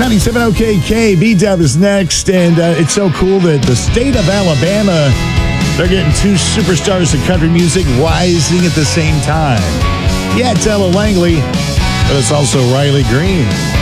97 OKK, B-Dub is next, and it's so cool that the state of Alabama, they're getting two superstars of country music rising at the same time. Yeah, it's Ella Langley, but it's also Riley Green.